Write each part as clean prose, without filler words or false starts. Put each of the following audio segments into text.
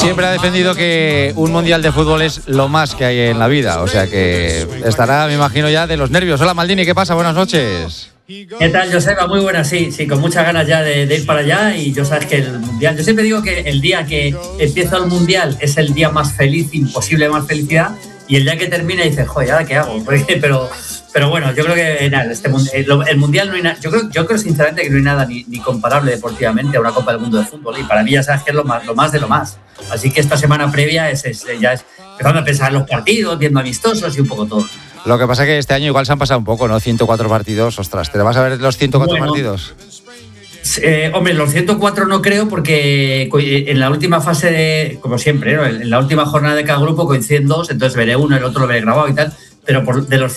siempre ha defendido que un mundial de fútbol es lo más que hay en la vida. O sea que estará, me imagino, ya de los nervios. Hola, Maldini, ¿qué pasa? Buenas noches. ¿Qué tal, Joseba? Muy buenas, sí, con muchas ganas ya de ir para allá. Y yo sabes que el mundial, yo siempre digo que el día que empieza el mundial es el día más feliz, imposible más felicidad, y el día que termina dices, joder, ¿ahora qué hago? Pero bueno, yo creo que nada, el mundial no hay nada. Yo creo sinceramente que no hay nada ni comparable deportivamente a una Copa del Mundo de fútbol, y para mí ya sabes que es lo más de lo más. Así que esta semana previa ya es empezando a pensar en los partidos, viendo amistosos y un poco todo. Lo que pasa es que este año igual se han pasado un poco, ¿no? 104 partidos, ostras, ¿te vas a ver los 104 partidos? Hombre, los 104 no creo, porque en la última fase, como siempre, ¿no? En la última jornada de cada grupo coinciden dos, entonces veré uno, el otro lo veré grabado y tal, pero de los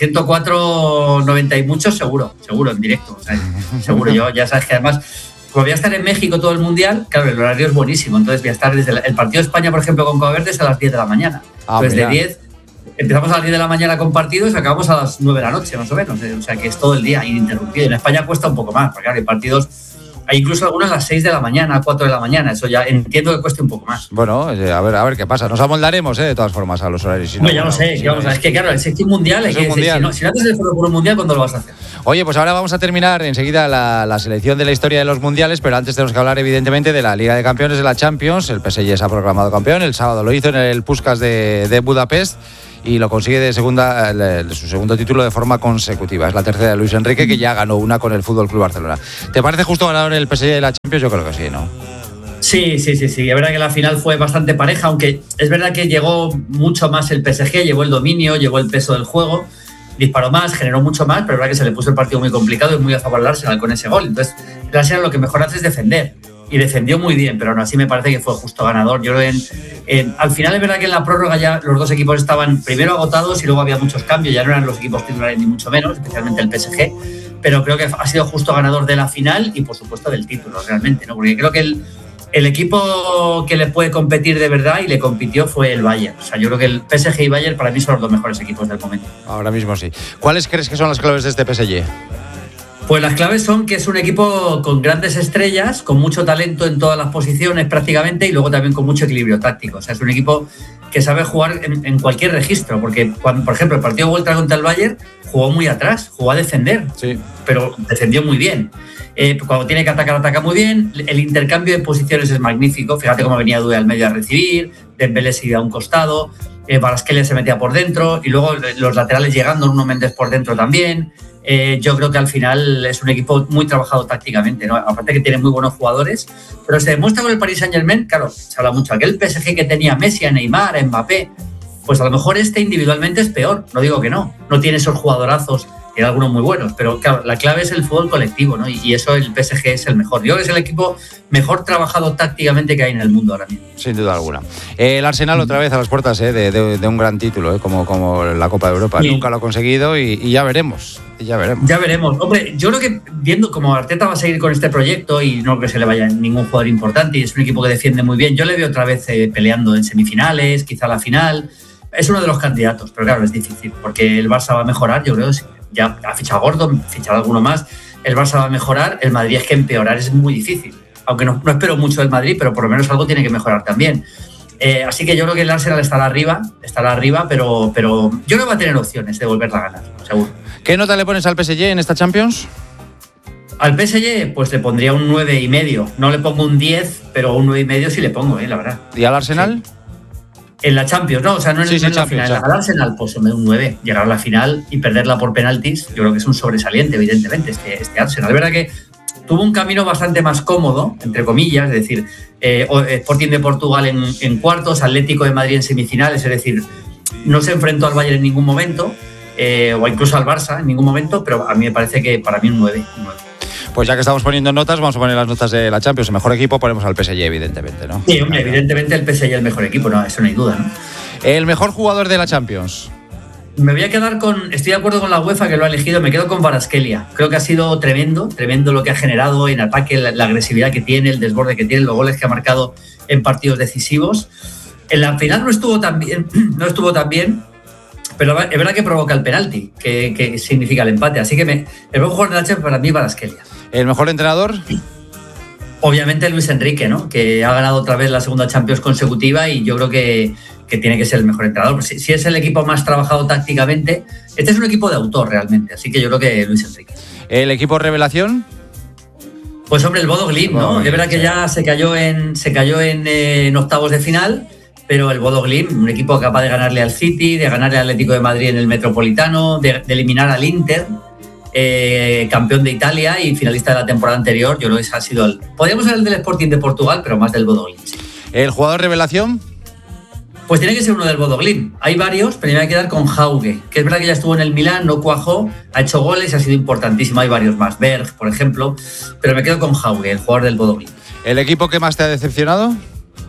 104, 90 y muchos seguro, en directo, o sea, seguro. Yo ya sabes que además, como voy a estar en México todo el mundial, claro, el horario es buenísimo, entonces voy a estar desde el partido de España, por ejemplo, con Cabo Verde es a las 10 de la mañana, entonces mira. de 10... Empezamos a las 10 de la mañana con partidos y acabamos a las 9 de la noche, más o menos. O sea, que es todo el día ininterrumpido. En España cuesta un poco más, porque claro, hay partidos, hay incluso algunos a las 6 de la mañana, 4 de la mañana. Eso ya entiendo que cueste un poco más. Bueno, a ver qué pasa. Nos amoldaremos, de todas formas, a los horarios. Si no, ya lo sé. Es que claro, es un mundial. Si no haces el esfuerzo por un mundial, ¿cuándo lo vas a hacer? Oye, pues ahora vamos a terminar enseguida la selección de la historia de los mundiales, pero antes tenemos que hablar, evidentemente, de la Liga de Campeones de la Champions. El PSG se ha proclamado campeón. El sábado lo hizo en el Puskás de Budapest, y lo consigue de su segundo título de forma consecutiva. Es la tercera de Luis Enrique, que ya ganó una con el FC Barcelona. ¿Te parece justo ganador el PSG de la Champions? Yo creo que sí, ¿no? Sí. Es verdad que la final fue bastante pareja, aunque es verdad que llegó mucho más el PSG, llevó el dominio, llevó el peso del juego, disparó más, generó mucho más, pero es verdad que se le puso el partido muy complicado y muy a favor del Arsenal con ese gol. Entonces, el Arsenal lo que mejor hace es defender. Y defendió muy bien, pero aún así me parece que fue justo ganador. Yo al final es verdad que en la prórroga ya los dos equipos estaban primero agotados y luego había muchos cambios, ya no eran los equipos titulares ni mucho menos, especialmente el PSG, pero creo que ha sido justo ganador de la final y por supuesto del título realmente, ¿no? Porque creo que el equipo que le puede competir de verdad y le compitió fue el Bayern. O sea, yo creo que el PSG y Bayern para mí son los dos mejores equipos del momento. Ahora mismo sí. ¿Cuáles crees que son las claves de este PSG? Pues las claves son que es un equipo con grandes estrellas, con mucho talento en todas las posiciones prácticamente, y luego también con mucho equilibrio táctico. O sea, es un equipo que sabe jugar en cualquier registro, porque por ejemplo, el partido de vuelta contra el Bayern jugó muy atrás, jugó a defender, sí, pero defendió muy bien. Cuando tiene que atacar, ataca muy bien. El intercambio de posiciones es magnífico. Fíjate cómo venía Doué al medio a recibir, Dembélé se iba a un costado, Kvaratskhelia se metía por dentro, y luego los laterales llegando, Nuno Méndez por dentro también. Yo creo que al final es un equipo muy trabajado tácticamente, ¿no? Aparte que tiene muy buenos jugadores, pero se demuestra con el Paris Saint-Germain, claro, se habla mucho, aquel PSG que tenía a Messi, a Neymar, a Mbappé, pues a lo mejor individualmente es peor, no digo que no tiene esos jugadorazos, tiene algunos muy buenos, pero claro, la clave es el fútbol colectivo, ¿no? Y eso el PSG es el mejor. Yo creo que es el equipo mejor trabajado tácticamente que hay en el mundo ahora mismo. Sin duda alguna. El Arsenal otra vez a las puertas de un gran título, como la Copa de Europa. Sí. Nunca lo ha conseguido y ya veremos. Ya veremos. Hombre, yo creo que viendo como Arteta va a seguir con este proyecto y no creo que se le vaya ningún jugador importante y es un equipo que defiende muy bien, yo le veo otra vez peleando en semifinales, quizá la final. Es uno de los candidatos, pero claro, es difícil porque el Barça va a mejorar, yo creo. Ya ha fichado a Gordon, fichado alguno más. El Barça va a mejorar, el Madrid es que empeorar es muy difícil. Aunque no espero mucho del Madrid, pero por lo menos algo tiene que mejorar también. Así que yo creo que el Arsenal estará arriba, pero yo creo que va a tener opciones de volverla a ganar, seguro. ¿Qué nota le pones al PSG en esta Champions? Al PSG, pues le pondría un 9,5. No le pongo un 10, pero un 9,5 sí le pongo, la verdad. ¿Y al Arsenal? Sí. En la Champions, ¿no? O sea, no en la final. Al Arsenal, pues un 9. Llegar a la final y perderla por penaltis, yo creo que es un sobresaliente, evidentemente, este Arsenal. Es verdad que tuvo un camino bastante más cómodo, entre comillas, es decir, Sporting de Portugal en cuartos, Atlético de Madrid en semifinales, es decir, no se enfrentó al Bayern en ningún momento, o incluso al Barça en ningún momento, pero a mí me parece que para mí un 9. Pues ya que estamos poniendo notas, vamos a poner las notas de la Champions. El mejor equipo ponemos al PSG, evidentemente, ¿no? Sí, hombre, evidentemente el PSG es el mejor equipo, no, eso no hay duda, ¿no? El mejor jugador de la Champions. Me voy a quedar estoy de acuerdo con la UEFA que lo ha elegido, me quedo con Kvaratskhelia. Creo que ha sido tremendo lo que ha generado en ataque, la agresividad que tiene, el desborde que tiene, los goles que ha marcado en partidos decisivos. En la final no estuvo tan bien, pero es verdad que provoca el penalti, que significa el empate. Así que el mejor jugador de la Champions para mí es Kvaratskhelia. ¿El mejor entrenador? Obviamente Luis Enrique, ¿no? Que ha ganado otra vez la segunda Champions consecutiva y yo creo que tiene que ser el mejor entrenador. Si es el equipo más trabajado tácticamente, este es un equipo de autor realmente, así que yo creo que Luis Enrique. ¿El equipo revelación? Pues hombre, el Bodo Glimt, ¿no? Es verdad que ya se cayó en octavos de final, pero el Bodo Glimt, un equipo capaz de ganarle al City, de ganarle al Atlético de Madrid en el Metropolitano, de eliminar al Inter, campeón de Italia y finalista de la temporada anterior. Yo creo que ese ha sido podríamos ser el del Sporting de Portugal, pero más del Bodo Glimt. Sí. ¿El jugador revelación? Pues tiene que ser uno del Bodo Glimt. Hay varios, pero me voy a quedar con Hauge, que es verdad que ya estuvo en el Milán, no cuajó, ha hecho goles y ha sido importantísimo. Hay varios más, Berg, por ejemplo, pero me quedo con Hauge, el jugador del Bodo Glimt. ¿El equipo que más te ha decepcionado?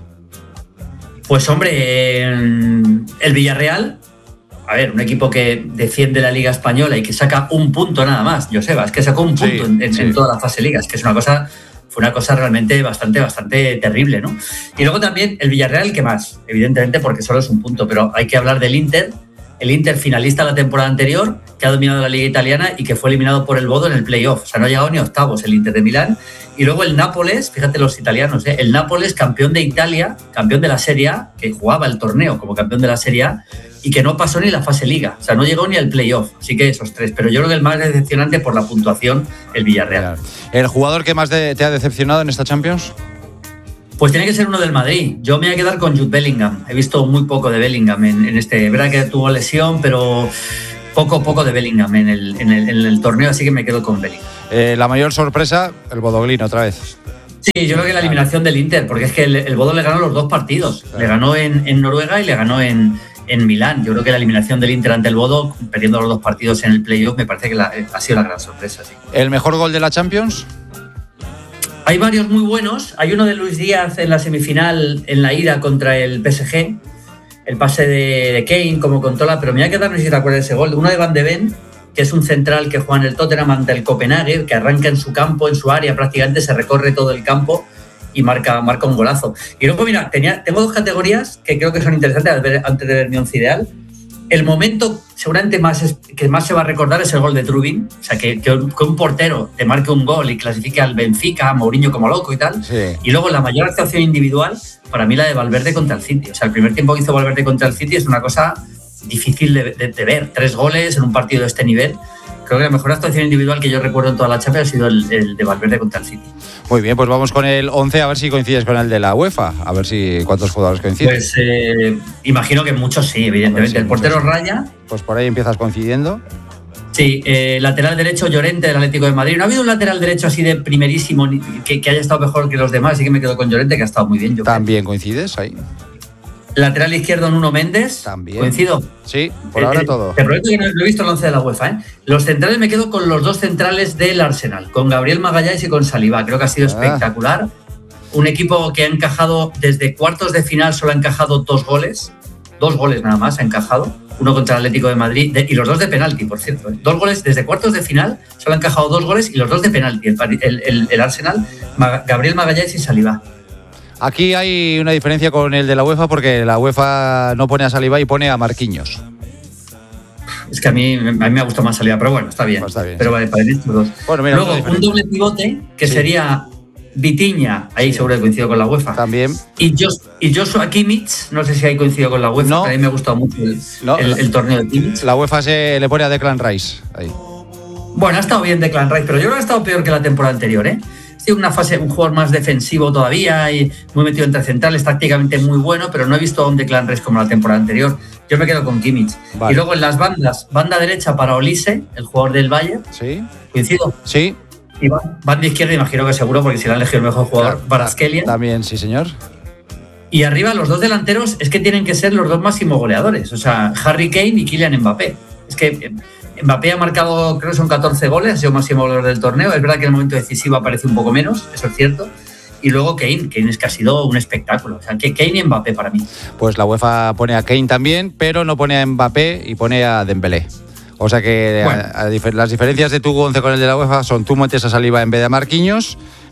Pues hombre, el Villarreal. A ver, un equipo que defiende la Liga Española y que saca un punto nada más. Joseba, es que sacó un punto en toda la fase Liga. Es que es fue una cosa realmente bastante terrible, ¿no? Y luego también el Villarreal, ¿qué más? Evidentemente porque solo es un punto, pero hay que hablar del Inter. El Inter finalista la temporada anterior, que ha dominado la Liga Italiana y que fue eliminado por el Bodo en el playoff. O sea, no ha llegado ni a octavos el Inter de Milán. Y luego el Nápoles, fíjate los italianos, el Nápoles, campeón de Italia, campeón de la Serie A, que jugaba el torneo como campeón de la Serie A y que no pasó ni la fase Liga. O sea, no llegó ni al playoff. Así que esos tres. Pero yo creo que el más decepcionante por la puntuación, el Villarreal. ¿El jugador que más te ha decepcionado en esta Champions? Pues tiene que ser uno del Madrid. Yo me voy a quedar con Jude Bellingham. He visto muy poco de Bellingham en este. Es verdad que tuvo lesión, pero poco de Bellingham en el torneo, así que me quedo con Bellingham. La mayor sorpresa, el Bodo Glimt otra vez. Sí, yo creo que la eliminación del Inter, porque es que el Bodo le ganó los dos partidos. Claro. Le ganó en Noruega y le ganó en Milán. Yo creo que la eliminación del Inter ante el Bodo, perdiendo los dos partidos en el playoff, me parece que ha sido la gran sorpresa. Sí. ¿El mejor gol de la Champions? Hay varios muy buenos. Hay uno de Luis Díaz en la semifinal, en la ida contra el PSG. El pase de Kane como controla, pero me voy a quedar, no sé si te acuerdas de ese gol. Uno de Van de Ven, que es un central que juega en el Tottenham ante el Copenhague, que arranca en su campo, en su área, prácticamente se recorre todo el campo y marca un golazo. Y luego, mira, tengo dos categorías que creo que son interesantes antes de ver mi once ideal. El momento seguramente que más se va a recordar es el gol de Trubin. O sea, que un portero te marque un gol y clasifique al Benfica, a Mourinho como loco y tal. Sí. Y luego la mayor actuación individual, para mí la de Valverde contra el City. O sea, el primer tiempo que hizo Valverde contra el City es una cosa difícil de ver. 3 goles en un partido de este nivel. Creo que la mejor actuación individual que yo recuerdo en toda la Champions ha sido el de Valverde contra el City. Muy bien, pues vamos con el 11, a ver si coincides con el de la UEFA, a ver si cuántos jugadores coinciden. Pues imagino que muchos sí, evidentemente. Sí, el portero Raya. Pues por ahí empiezas coincidiendo. Sí, lateral derecho Llorente del Atlético de Madrid. No ha habido un lateral derecho así de primerísimo que haya estado mejor que los demás, así que me quedo con Llorente, que ha estado muy bien. ¿También coincides ahí? Lateral izquierdo Nuno Méndez. También. ¿Coincido? Sí, por ahora todo. Te prometo que no lo he visto el 11 de la UEFA. Los centrales me quedo con los dos centrales del Arsenal, con Gabriel Magalhães y con Saliba. Creo que ha sido espectacular. Un equipo que ha encajado desde cuartos de final, solo ha encajado 2 goles. 2 goles nada más ha encajado. Uno contra el Atlético de Madrid y los 2 de penalti, por cierto. 2 goles desde cuartos de final, solo ha encajado 2 goles y los 2 de penalti. El Arsenal, Gabriel Magalhães y Saliba. Aquí hay una diferencia con el de la UEFA porque la UEFA no pone a Saliba y pone a Marquinhos. Es que a mí me ha gustado más Saliba, pero bueno, está bien. Pues está bien, pero vale, para estos dos. Bueno, mira, luego, un doble pivote que sería Vitinha, ahí seguro que coincido con la UEFA. También. Y Joshua Kimmich, no sé si ahí coincido con la UEFA, no. A mí me ha gustado mucho el torneo de Kimmich. La UEFA se le pone a Declan Rice ahí. Bueno, ha estado bien Declan Rice, pero yo creo que ha estado peor que la temporada anterior, ¿eh? Una fase, un jugador más defensivo todavía y muy metido entre centrales, tácticamente muy bueno, pero no he visto a un Declan Rice como la temporada anterior. Yo me quedo con Kimmich. Vale. Y luego en las bandas, banda derecha para Olise, el jugador del Bayern. Sí. ¿Coincido? Sí. Y banda izquierda, imagino que seguro, porque si le han elegido el mejor jugador, Kvaratskhelia. También, sí, señor. Y arriba los dos delanteros es que tienen que ser los dos máximos goleadores, o sea, Harry Kane y Kylian Mbappé. Es que Mbappé ha marcado, creo que son 14 goles, ha sido máximo goleador del torneo. Es verdad que en el momento decisivo aparece un poco menos, eso es cierto. Y luego Kane es que ha sido un espectáculo. O sea, que Kane y Mbappé para mí. Pues la UEFA pone a Kane también, pero no pone a Mbappé y pone a Dembélé. O sea que bueno, las diferencias de tu 11 con el de la UEFA son: tú metes a Saliba en vez de a Marquinhos,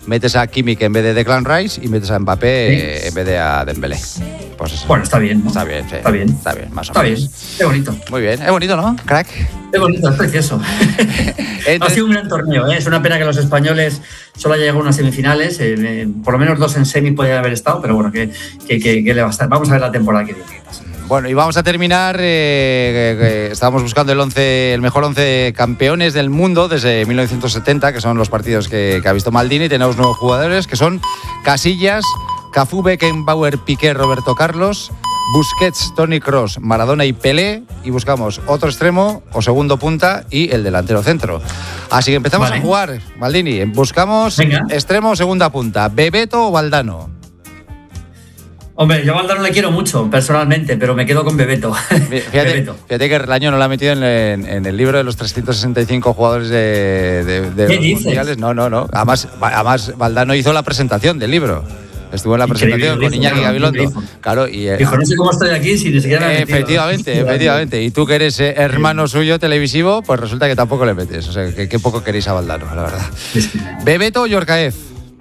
metes a Kimmich en vez de Declan Rice y metes a Mbappé en vez de a Dembélé. Pues eso. Bueno, está bien, ¿no? Está bien, sí. Está bien, más o menos. Está bien, es bonito. Muy bien, es bonito, ¿no, crack? Es bonito, es precioso. Ha sido un gran torneo, ¿eh? Es una pena que los españoles solo hayan llegado a unas semifinales, por lo menos 2 en semi podrían haber estado, pero bueno, que le va a estar. Vamos a ver la temporada que viene. Bueno, y vamos a terminar, estábamos buscando el mejor 11 campeones del mundo desde 1970, que son los partidos que ha visto Maldini. Tenemos nuevos jugadores que son Casillas, Cafú, Beckenbauer, Piqué, Roberto Carlos, Busquets, Toni Kroos, Maradona y Pelé, y buscamos otro extremo o segundo punta y el delantero centro. Así que empezamos a jugar, Maldini. Buscamos extremo o segunda punta, Bebeto o Valdano. Hombre, yo a Valdano le quiero mucho, personalmente, pero me quedo con Bebeto. Fíjate que el año no lo ha metido en el libro de los 365 jugadores de los mundiales. No. Además, Valdano hizo la presentación del libro. Estuvo en la presentación con Iñaki Gabilondo. Claro, dijo, no sé cómo estoy aquí si ni siquiera me Efectivamente. Y tú que eres hermano suyo televisivo, pues resulta que tampoco le metes. O sea, que poco queréis a Valdano, la verdad. ¿Bebeto o Yorkaev?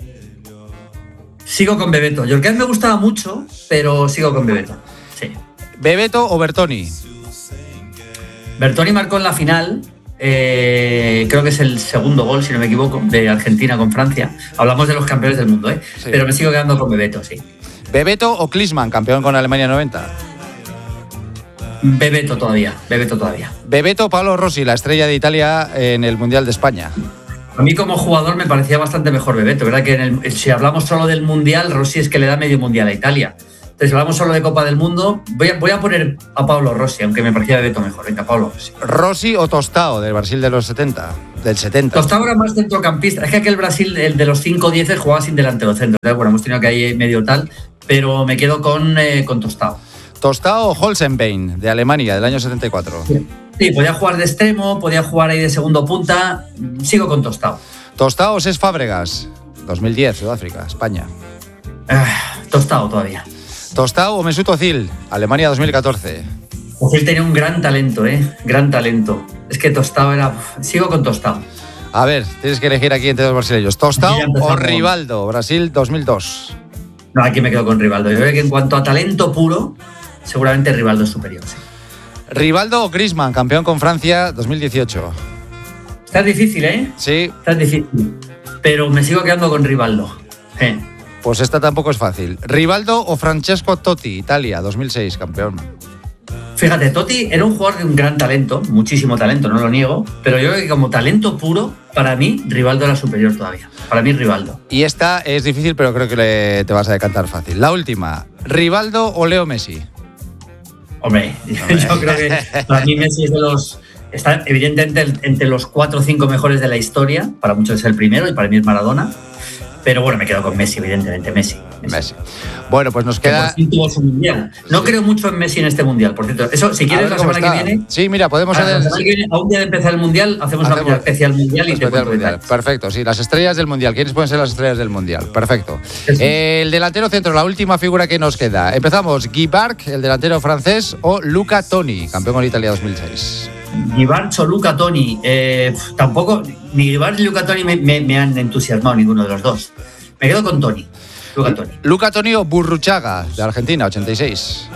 Sigo con Bebeto. Yorkaev me gustaba mucho, pero sigo con Bebeto. Sí. ¿Bebeto o Bertoni? Bertoni marcó en la final. Creo que es el segundo gol, si no me equivoco, de Argentina con Francia. Hablamos de los campeones del mundo, sí. Pero me sigo quedando con Bebeto, sí. ¿Bebeto o Klinsmann, campeón con Alemania 90? Bebeto todavía. ¿Bebeto o Paolo Rossi, la estrella de Italia en el Mundial de España? A mí como jugador me parecía bastante mejor Bebeto, ¿verdad? Que si hablamos solo del Mundial, Rossi es que le da medio Mundial a Italia. Entonces, si hablamos solo de Copa del Mundo, voy a poner a Paolo Rossi, aunque me parecía Bebeto mejor. Venga, Paolo Rossi. ¿Rossi o Tostao, del Brasil de los 70? Del 70. Tostao era más centrocampista. Es que aquel Brasil, el de los 5 o 10, jugaba sin delantero centro. Entonces, bueno, hemos tenido que ahí medio tal, pero me quedo con Tostao. ¿Tostao o Holzenbein, de Alemania, del año 74? Sí, podía jugar de extremo, podía jugar ahí de segundo punta. Sigo con Tostao. ¿Tostao o Cesc Fábregas, 2010, Sudáfrica, España? Tostao todavía. ¿Tostao o Mesut Özil, Alemania 2014? Özil tenía un gran talento, gran talento. Es que Tostao era... Sigo con Tostao. A ver, tienes que elegir aquí entre dos brasileños. ¿Tostao o Rivaldo, Brasil 2002? No, aquí me quedo con Rivaldo. Yo creo que en cuanto a talento puro, seguramente Rivaldo es superior. Sí. ¿Rivaldo o Griezmann, campeón con Francia 2018? Está difícil, ¿eh? Sí. Está difícil. Pero me sigo quedando con Rivaldo. Pues esta tampoco es fácil. ¿Rivaldo o Francesco Totti, Italia, 2006, campeón? Fíjate, Totti era un jugador de un gran talento, muchísimo talento, no lo niego, pero yo creo que como talento puro, para mí, Rivaldo era superior todavía. Para mí, Rivaldo. Y esta es difícil, pero creo que te vas a decantar fácil. La última, ¿Rivaldo o Leo Messi? Hombre, yo creo que para mí Messi es de los... Está evidentemente entre los 4 o 5 mejores de la historia. Para muchos es el primero y para mí es Maradona. Pero bueno, me quedo con Messi, evidentemente, Messi. Bueno, pues nos queda... Que por fin tuvo su mundial. No creo mucho en Messi en este mundial, por cierto. Eso, si quieres, la semana que viene... Sí, mira, podemos hacer... La semana que viene, a un día de empezar el mundial, hacemos una especial mundial y te cuento mundial. Perfecto, sí, las estrellas del mundial. ¿Quiénes pueden ser las estrellas del mundial? Perfecto. El delantero centro, la última figura que nos queda. Empezamos, Guy Barc, el delantero francés, o Luca Toni, campeón con Italia 2006. Guy Barc o Luca Toni. Tampoco, ni Guy Barc ni Luca Toni me han entusiasmado ninguno de los dos. Me quedo con Toni. Luca Toni o Burruchaga, de Argentina, 86.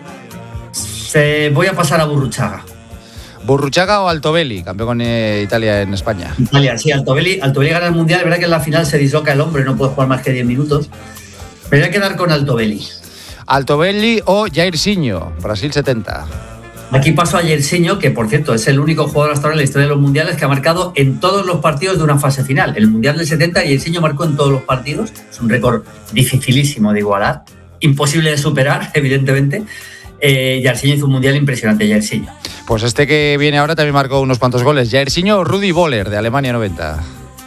Voy a pasar a Burruchaga. ¿Burruchaga o Altobelli, campeón con Italia en España? Italia, sí, Altobelli gana el mundial. Es verdad que en la final se disloca el hombro y no puede jugar más que 10 minutos. Me voy a quedar con Altobelli. ¿Altobelli o Jairzinho, Brasil 70? Aquí paso a Jairzinho, que por cierto es el único jugador hasta ahora en la historia de los mundiales que ha marcado en todos los partidos de una fase final. El mundial del 70, Jairzinho marcó en todos los partidos. Es un récord dificilísimo de igualar, imposible de superar, evidentemente. Jairzinho hizo un mundial impresionante, Jairzinho. Pues este que viene ahora también marcó unos cuantos goles. Jairzinho o Rudi Völler, de Alemania 90.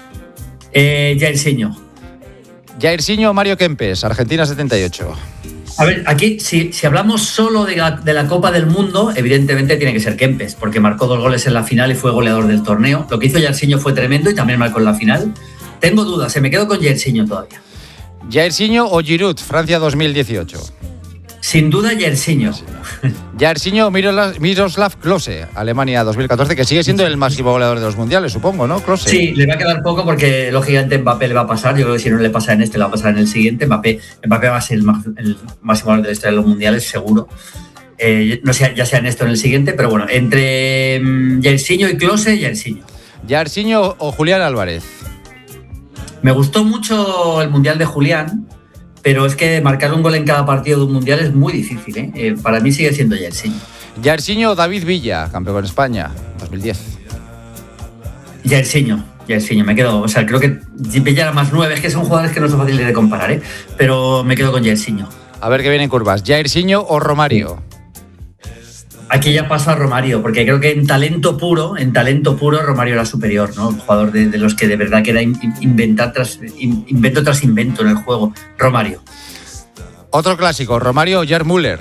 Jairzinho. Jairzinho o Mario Kempes, Argentina 78. A ver, aquí, si hablamos solo de la Copa del Mundo, evidentemente tiene que ser Kempes, porque marcó 2 goles en la final y fue goleador del torneo. Lo que hizo Jairzinho fue tremendo y también marcó en la final. Tengo dudas, me quedo con Jairzinho todavía. ¿Jairzinho o Giroud, Francia 2018? Sin duda, Jairzinho. Jairzinho Miroslav Klose, Alemania 2014, que sigue siendo el máximo goleador de los mundiales, supongo, ¿no, Klose? Sí, le va a quedar poco porque, lógicamente, Mbappé le va a pasar. Yo creo que si no le pasa en este, le va a pasar en el siguiente. Mbappé va a ser el máximo goleador de la historia de los mundiales, seguro. No sé, ya sea en esto o en el siguiente, pero bueno, entre Jairzinho y Klose, Jairzinho. ¿Jairzinho o Julián Álvarez? Me gustó mucho el Mundial de Julián, pero es que marcar un gol en cada partido de un Mundial es muy difícil, ¿eh? Para mí sigue siendo Jairzinho. ¿Jairzinho o David Villa, campeón con España, 2010? Jairzinho, me quedo. O sea, creo que Villa era más 9, es que son jugadores que no son fáciles de comparar, ¿eh? Pero me quedo con Jairzinho. A ver qué viene en curvas. ¿Jairzinho o Romario? Aquí ya paso a Romario, porque creo que en talento puro Romario era superior, ¿no? Un jugador de los que de verdad que era invento tras invento en el juego. Romario. Otro clásico, Romario o Gerd Müller.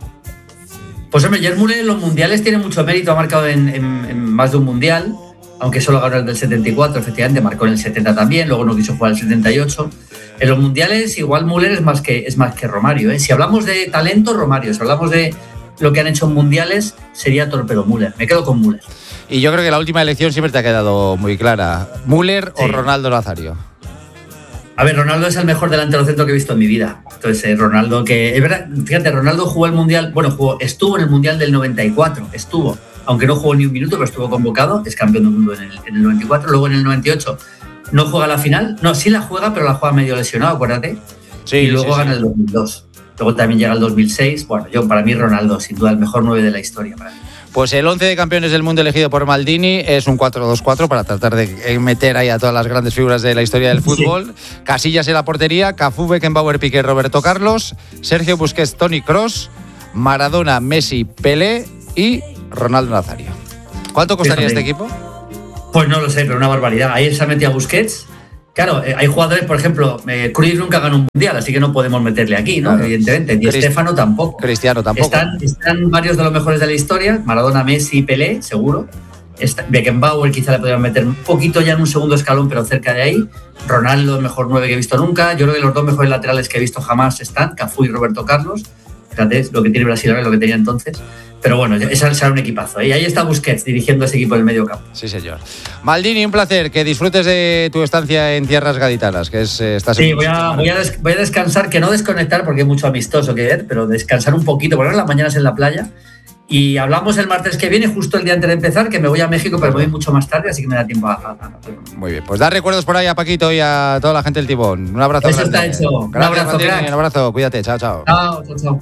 Pues hombre, Gerd Müller en los mundiales tiene mucho mérito, ha marcado en más de un mundial, aunque solo ganó el del 74, efectivamente, marcó en el 70 también, luego no quiso jugar el 78. En los mundiales igual Müller es más que Romario, ¿eh? Si hablamos de talento, Romario. Si hablamos de lo que han hecho en mundiales, sería Torpedo Müller. Me quedo con Müller. Y yo creo que la última elección siempre te ha quedado muy clara. ¿Müller o Ronaldo Nazario? A ver, Ronaldo es el mejor delantero centro que he visto en mi vida. Entonces, Ronaldo, que es verdad, fíjate, Ronaldo jugó el mundial, estuvo en el mundial del 94, aunque no jugó ni un minuto, pero estuvo convocado, es campeón del mundo en el 94, luego en el 98 no juega la final, no, sí la juega, pero la juega medio lesionado, acuérdate. Sí, y luego gana el 2002. Luego también llega el 2006. Bueno, para mí Ronaldo, sin duda, el mejor 9 de la historia para mí. Pues el 11 de campeones del mundo elegido por Maldini es un 4-2-4 para tratar de meter ahí a todas las grandes figuras de la historia del fútbol. Sí. Casillas en la portería, Cafú, Beckenbauer, Piqué, Roberto Carlos, Sergio Busquets, Toni Kroos, Maradona, Messi, Pelé y Ronaldo Nazario. ¿Cuánto costaría este equipo? Pues no lo sé, pero una barbaridad. Ahí se ha metido a Busquets. Claro, hay jugadores, por ejemplo, Cruyff nunca ganó un mundial, así que no podemos meterle aquí, ¿no? Claro. Evidentemente. Di Stéfano tampoco. Cristiano tampoco. Están varios de los mejores de la historia. Maradona, Messi, Pelé, seguro. Beckenbauer quizá le podrían meter un poquito ya en un segundo escalón, pero cerca de ahí. Ronaldo, el mejor 9 que he visto nunca. Yo creo que los dos mejores laterales que he visto jamás están, Cafú y Roberto Carlos. Fíjate, lo que tiene Brasil ahora es lo que tenía entonces. Pero bueno, ese será un equipazo. Y ahí está Busquets dirigiendo ese equipo del medio campo. Sí, señor. Maldini, un placer. Que disfrutes de tu estancia en tierras gaditanas. Que estás sí, voy a descansar, que no desconectar porque hay mucho amistoso que ver, pero descansar un poquito, poner las mañanas en la playa. Y hablamos el martes que viene, justo el día antes de empezar, que me voy a México, pero me voy mucho más tarde, así que me da tiempo a... Muy bien, pues da recuerdos por ahí a Paquito y a toda la gente del Timón. Un abrazo. Eso grande. Está hecho. Gracias, un abrazo, Maldini, un abrazo. Cuídate. Chao, chao. Chao.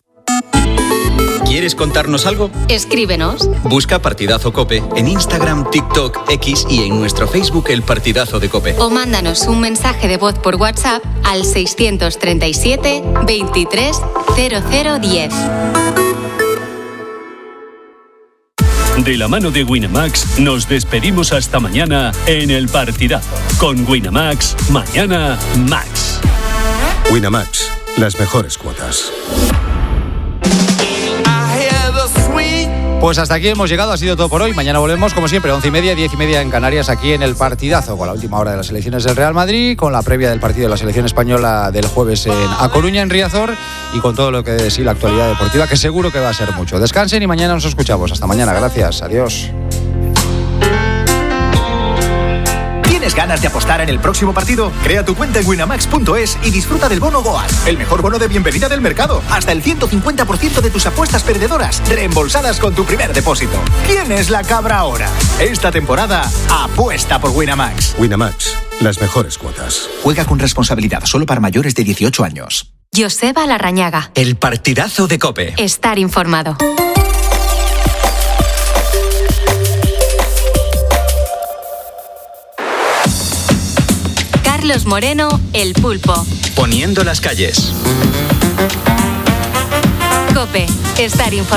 ¿Quieres contarnos algo? Escríbenos. Busca Partidazo COPE en Instagram, TikTok, X y en nuestro Facebook El Partidazo de COPE. O mándanos un mensaje de voz por WhatsApp al 637 23 0010. De la mano de Winamax nos despedimos hasta mañana en El Partidazo. Con Winamax, mañana Max. Winamax, las mejores cuotas. Pues hasta aquí hemos llegado, ha sido todo por hoy. Mañana volvemos, como siempre, 11:30, 10:30 en Canarias, aquí en El Partidazo, con la última hora de las elecciones del Real Madrid, con la previa del partido de la selección española del jueves A Coruña, en Riazor, y con todo lo que es la actualidad deportiva, que seguro que va a ser mucho. Descansen y mañana nos escuchamos. Hasta mañana, gracias, adiós. ¿Tienes ganas de apostar en el próximo partido? Crea tu cuenta en winamax.es y disfruta del bono Goal, el mejor bono de bienvenida del mercado. Hasta el 150% de tus apuestas perdedoras reembolsadas con tu primer depósito. ¿Quién es la cabra ahora? Esta temporada, apuesta por Winamax. Winamax, las mejores cuotas. Juega con responsabilidad, solo para mayores de 18 años. Joseba Larrañaga. El Partidazo de COPE. Estar informado. Carlos Moreno, El Pulpo. Poniendo las calles. COPE, estar informado.